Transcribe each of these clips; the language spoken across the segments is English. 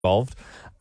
involved.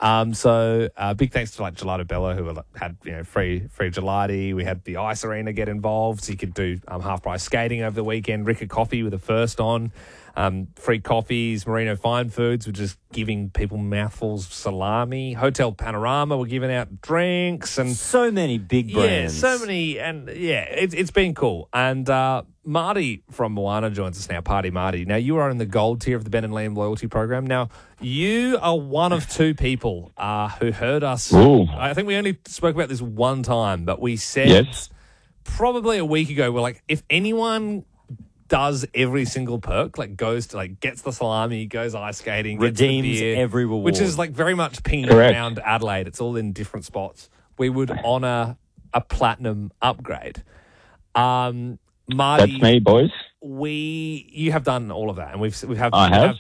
So big thanks to like Gelato Bella who had free gelati. We had the ice arena get involved, so you could do half price skating over the weekend. Ricca Coffee with the first on. Free coffees. Merino Fine Foods were just giving people mouthfuls of salami. Hotel Panorama were giving out drinks and so many big brands. Yeah, so many, and it's been cool. And Marty from Moana joins us now. Party Marty. Now you are in the gold tier of the Ben and Liam loyalty program. Now you are one of two people who heard us. Ooh. I think we only spoke about this one time, but we said Yes. probably a week ago. We're like, if anyone does every single perk, like goes to gets the salami, goes ice skating, gets the Redeems beer, every reward. which is like very much pinged Correct. around Adelaide. It's all in different spots. We would honour a platinum upgrade. Marty, That's me, boys. you have done all of that, and we have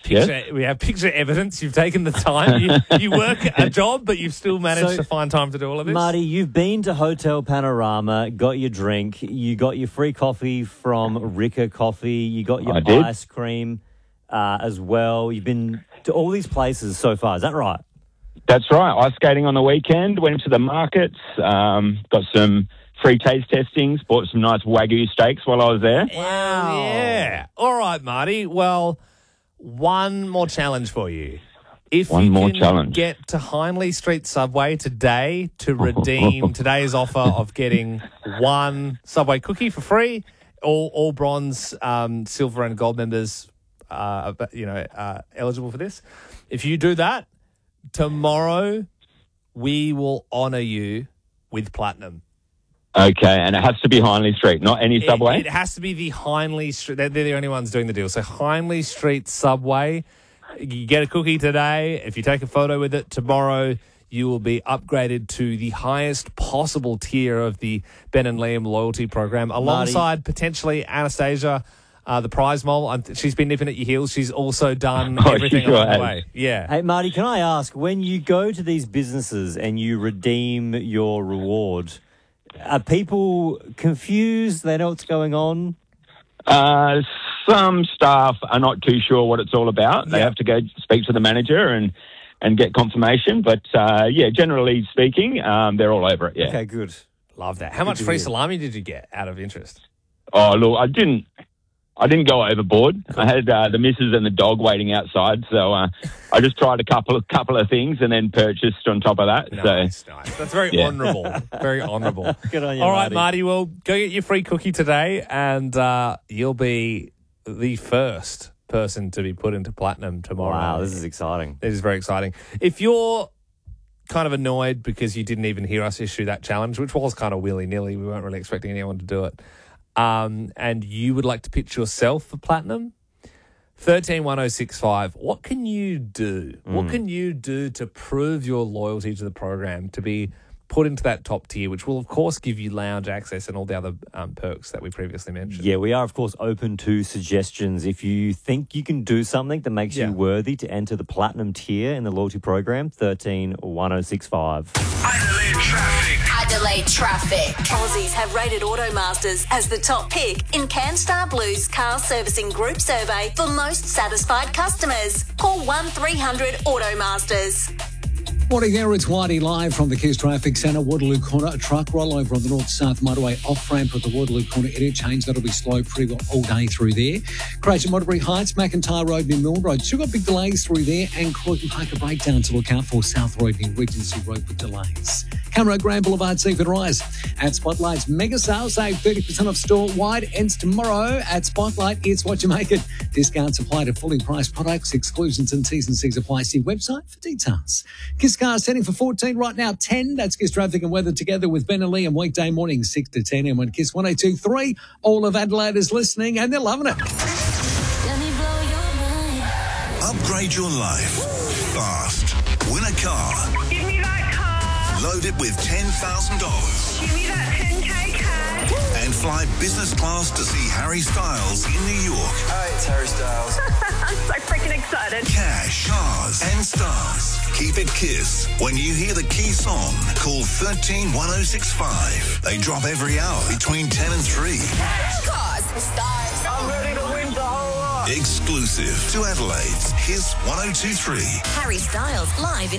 picture evidence. You've taken the time. You work a job, but you've still managed to find time to do all of this. Marty, you've been to Hotel Panorama, got your drink, you got your free coffee from Ricca Coffee, you got your ice cream as well. You've been to all these places so far. Is that right? That's right. Ice skating on the weekend, went to the markets, got some free taste testings, bought some nice Wagyu steaks while I was there. Wow. Yeah. All right, Marty. Well, one more challenge for you. If One you more can challenge. get to Hindley Street Subway today to redeem today's offer of getting one Subway cookie for free, all bronze, silver and gold members eligible for this. If you do that, tomorrow we will honour you with platinum. Okay, and it has to be Hindley Street, not any Subway? It has to be the Hindley Street. They're the only ones doing the deal. So Hindley Street Subway, you get a cookie today. If you take a photo with it tomorrow, you will be upgraded to the highest possible tier of the Ben and Liam loyalty program, alongside potentially Anastasia, the prize mole. She's been nipping at your heels. She's also done everything along the way. Yeah. Hey, Marty, can I ask, when you go to these businesses and you redeem your reward, are people confused? They know what's going on? Some staff are not too sure what it's all about. They have to go speak to the manager and get confirmation. But, generally speaking, they're all over it, yeah. Okay, good. Love that. How much free salami did you get out of interest? Oh, look, I didn't go overboard. I had the missus and the dog waiting outside, so I just tried a couple of things and then purchased on top of that. Nice. That's very honourable. Very honourable. Good on you, All right, Marty. Marty, well, go get your free cookie today, and you'll be the first person to be put into platinum tomorrow. Wow, this is exciting. This is very exciting. If you're kind of annoyed because you didn't even hear us issue that challenge, which was kind of willy-nilly, we weren't really expecting anyone to do it, and you would like to pitch yourself for platinum, 131065, what can you do? What can you do to prove your loyalty to the program, to be put into that top tier, which will, of course, give you lounge access and all the other perks that we previously mentioned? Yeah, we are, of course, open to suggestions. If you think you can do something that makes you worthy to enter the platinum tier in the loyalty program, 131065. Adelaide Traffic. Aussies have rated Automasters as the top pick in CanStar Blue's car servicing group survey for most satisfied customers. Call 1300 Automasters. Morning there, it's Whitey live from the Kiss Traffic Centre, Waterloo Corner. A truck rollover on the north-south motorway off-ramp at the Waterloo Corner interchange. That'll be slow pretty well all day through there. Crash at Waterbury Heights, McIntyre Road near Mill Road. Still got big delays through there, and Croydon Park a breakdown to look out for. South Road near Regency Road with delays. Camera Grand Boulevard, Seaford Rise. At Spotlight's mega sale, save 30% off store-wide. Ends tomorrow at Spotlight. It's what you make it. Discounts apply to fully priced products. Exclusions and T's and C's apply. See website for details. Kiss Cars setting for 14 right now, 10. That's Kiss Traffic and Weather together with Ben and Liam weekday morning 6 to 10. And when Kiss 102.3, all of Adelaide is listening and they're loving it. Upgrade your life fast. Win a car. Give me that car. Load it with $10,000. Give me that 10K cash. And fly business class to see Harry Styles in New York. Hi, it's Harry Styles. I'm so freaking excited. Cash, cars, and stars. Keep it Kiss. When you hear the key song, call 131065. They drop every hour between 10 and 3. Cars, stars. I'm ready to win the whole lot. Exclusive to Adelaide's Kiss 102.3. Harry Styles live in